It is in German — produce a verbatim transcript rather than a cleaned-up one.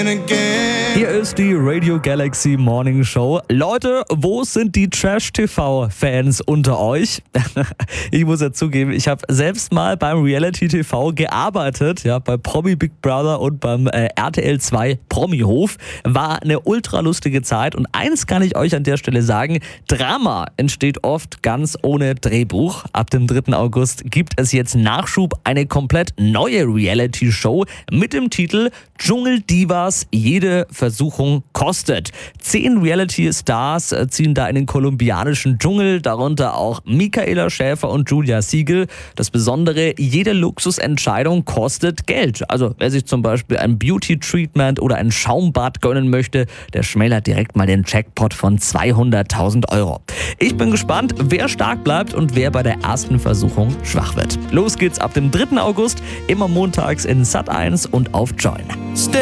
Hier ist die Radio Galaxy Morning Show. Leute, wo sind die Trash-T V-Fans unter euch? Ich muss ja zugeben, ich habe selbst mal beim Reality-T V gearbeitet, ja, bei Promi Big Brother und beim äh, R T L zwei Promi-Hof. War eine ultra lustige Zeit und eins kann ich euch an der Stelle sagen, Drama entsteht oft ganz ohne Drehbuch. Ab dem dritten August gibt es jetzt Nachschub, eine komplett neue Reality-Show mit dem Titel Dschungeldivas, jede Versuchung kostet. Zehn Reality-Stars ziehen da in den kolumbianischen Dschungel, darunter auch Michaela Schäfer und Julia Siegel. Das Besondere, jede Luxusentscheidung kostet Geld. Also wer sich zum Beispiel ein Beauty-Treatment oder ein Schaumbad gönnen möchte, der schmälert direkt mal den Jackpot von zweihunderttausend Euro. Ich bin gespannt, wer stark bleibt und wer bei der ersten Versuchung schwach wird. Los geht's ab dem dritten August, immer montags in Sat eins und auf Join.